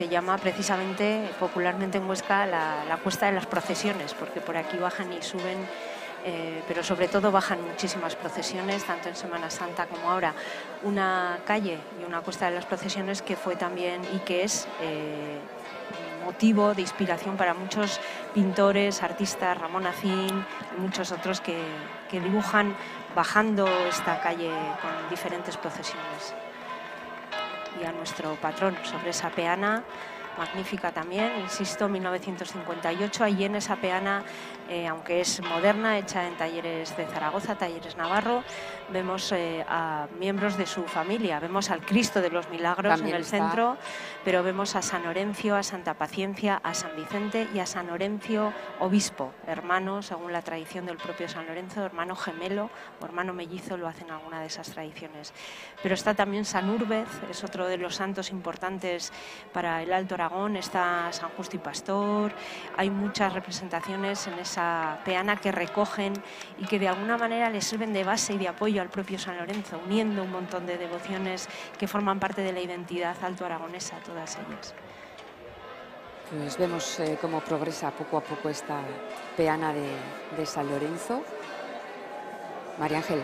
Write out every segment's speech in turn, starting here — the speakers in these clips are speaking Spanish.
Se llama precisamente, popularmente en Huesca, la Cuesta de las Procesiones, porque por aquí bajan y suben, pero sobre todo bajan muchísimas procesiones, tanto en Semana Santa como ahora. Una calle y una Cuesta de las Procesiones que fue también y que es motivo de inspiración para muchos pintores, artistas, Ramón Acín y muchos otros que dibujan bajando esta calle con diferentes procesiones. Y a nuestro patrón sobre esa peana, magnífica también, insisto, 1958, allí en esa peana, aunque es moderna, hecha en Talleres de Zaragoza, Talleres Navarro, vemos a miembros de su familia, vemos al Cristo de los Milagros también en el centro, pero vemos a San Orencio, a Santa Paciencia, a San Vicente y a San Orencio obispo, hermano, según la tradición del propio San Lorenzo, hermano gemelo o hermano mellizo, lo hacen alguna de esas tradiciones. Pero está también San Úrbez, es otro de los santos importantes para el Alto Aragón, está San Justo y Pastor, hay muchas representaciones en esa peana que recogen y que de alguna manera le sirven de base y de apoyo al propio San Lorenzo, uniendo un montón de devociones que forman parte de la identidad altoaragonesa, todas ellas. Pues vemos cómo progresa poco a poco esta peana de San Lorenzo. María Ángel,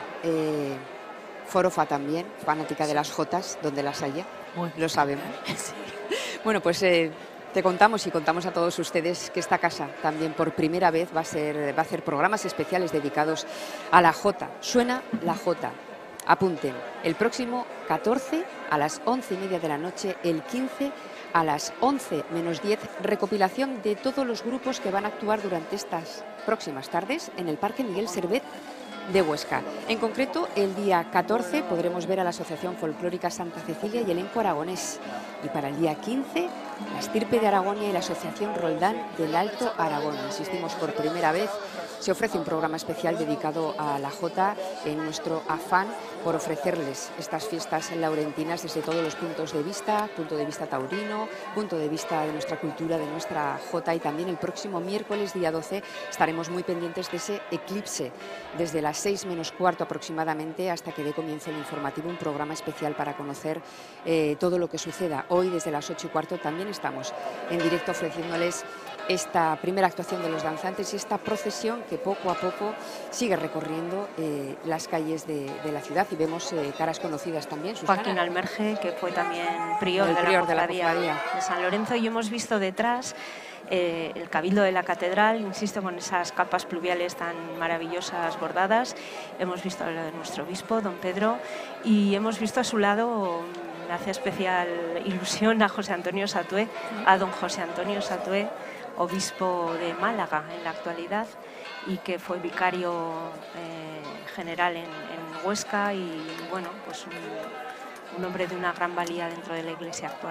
forofa también, fanática de las jotas, donde las haya, lo sabemos. Sí. Bueno, pues te contamos y contamos a todos ustedes que esta casa también por primera vez va a hacer programas especiales dedicados a la jota. Suena la jota. Apunten, el próximo 14 a las 11:30 de la noche, el 15 a las 11 menos 10, recopilación de todos los grupos que van a actuar durante estas próximas tardes en el Parque Miguel Servet de Huesca. En concreto, el día 14 podremos ver a la Asociación Folclórica Santa Cecilia y Elenco Aragonés. Y para el día 15, la Estirpe de Aragonia y la Asociación Roldán del Alto Aragón. Insistimos, por primera vez se ofrece un programa especial dedicado a la jota en nuestro afán por ofrecerles estas fiestas laurentinas desde todos los punto de vista taurino, punto de vista de nuestra cultura, de nuestra jota. Y también el próximo miércoles, día 12, estaremos muy pendientes de ese eclipse, desde las 6 menos cuarto aproximadamente hasta que dé comienzo el informativo, un programa especial para conocer todo lo que suceda. Hoy, desde las 8:15, también estamos en directo ofreciéndoles esta primera actuación de los danzantes y esta procesión que poco a poco sigue recorriendo las calles de la ciudad, y vemos caras conocidas también. Susana. Joaquín Almerge, que fue también prior de la cofradía de San Lorenzo, y hemos visto detrás el cabildo de la catedral, insisto, con esas capas pluviales tan maravillosas bordadas. Hemos visto a nuestro obispo, don Pedro, y hemos visto a su lado, me hace especial ilusión, a José Antonio Satué, a don José Antonio Satué, obispo de Málaga en la actualidad, y que fue vicario general en Huesca, y bueno, pues un hombre de una gran valía dentro de la Iglesia actual.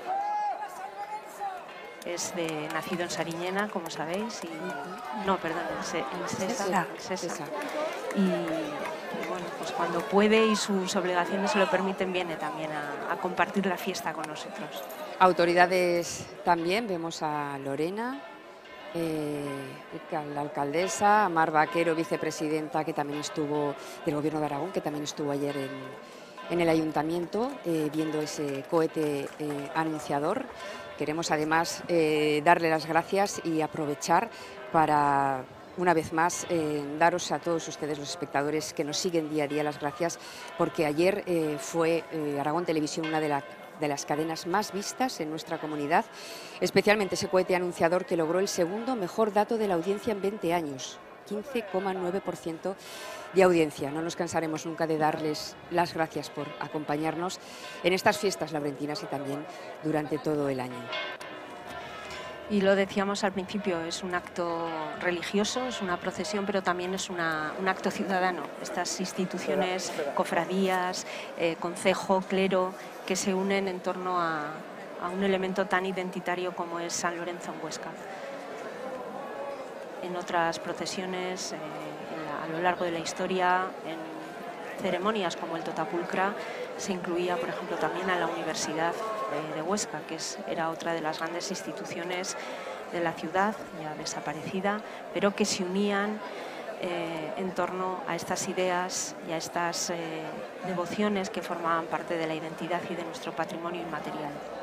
Es nacido en Sariñena, como sabéis, en Sesa. Y bueno, pues cuando puede y sus obligaciones se lo permiten, viene también a compartir la fiesta con nosotros. Autoridades también, vemos a Lorena, la alcaldesa, a Mar Vaquero, vicepresidenta, que también estuvo del Gobierno de Aragón, que también estuvo ayer en el ayuntamiento viendo ese cohete anunciador. Queremos además darle las gracias y aprovechar para, una vez más, daros a todos ustedes, los espectadores que nos siguen día a día, las gracias, porque ayer fue Aragón Televisión una de las cadenas más vistas en nuestra comunidad, especialmente ese cohete anunciador que logró el segundo mejor dato de la audiencia en 20 años, 15,9% de audiencia. No nos cansaremos nunca de darles las gracias por acompañarnos en estas fiestas laurentinas y también durante todo el año. Y lo decíamos al principio, es un acto religioso, es una procesión, pero también es un acto ciudadano. Estas instituciones, cofradías, concejo, clero, que se unen en torno a un elemento tan identitario como es San Lorenzo en Huesca. En otras procesiones, a lo largo de la historia, en ceremonias como el Totapulcra, se incluía, por ejemplo, también a la Universidad de Huesca, que era otra de las grandes instituciones de la ciudad, ya desaparecida, pero que se unían en torno a estas ideas y a estas devociones que formaban parte de la identidad y de nuestro patrimonio inmaterial.